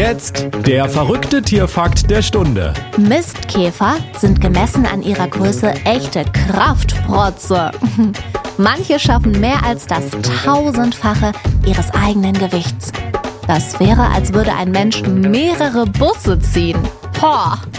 jetzt der verrückte Tierfakt der Stunde. Mistkäfer sind gemessen an ihrer Größe echte Kraftprotze. Manche schaffen mehr als das 1000-fache ihres eigenen Gewichts. Das wäre, als würde ein Mensch mehrere Busse ziehen. Boah!